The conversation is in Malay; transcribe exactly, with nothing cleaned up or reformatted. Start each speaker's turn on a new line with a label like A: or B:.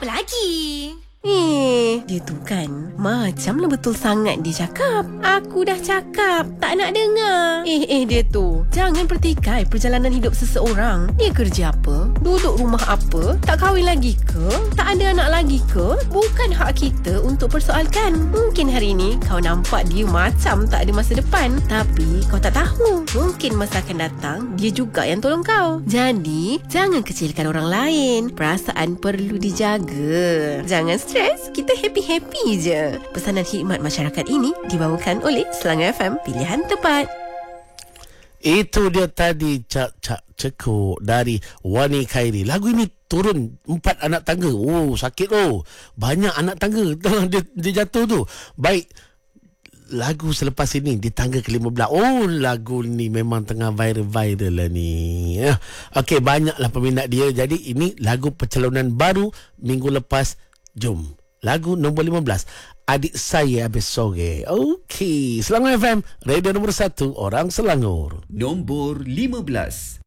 A: Apa lagi?
B: Eh, dia tu kan macamlah betul sangat dia cakap. Aku dah cakap, tak nak dengar. Eh, eh dia tu, jangan pertikai perjalanan hidup seseorang. Dia kerja apa? Duduk rumah apa? Tak kahwin lagi ke? Tak ada anak lagi ke? Bukan hak kita untuk persoalkan. Mungkin hari ni kau nampak dia macam tak ada masa depan, tapi kau tak tahu, mungkin masa akan datang dia juga yang tolong kau. Jadi, jangan kecilkan orang lain. Perasaan perlu dijaga. Jangan stres, kita happy-happy je. Pesanan khidmat masyarakat ini dibawakan oleh Selangor F M, pilihan tepat.
C: Itu dia tadi cak-cak cekuk dari Wani Khairi. Lagu ini turun empat anak tangga. Oh, sakit oh. Banyak anak tangga dia, dia jatuh tu. Baik, lagu selepas ini di tangga ke lima belas. Oh, lagu ni memang tengah viral-viral lah ni. Okey, banyaklah peminat dia. Jadi ini lagu pencalonan baru minggu lepas. Jom, lagu nombor lima belas, Adik Saya Habis Sore. Okey, Selangor F M, radio nombor satu, orang Selangor.
D: Nombor lima belas.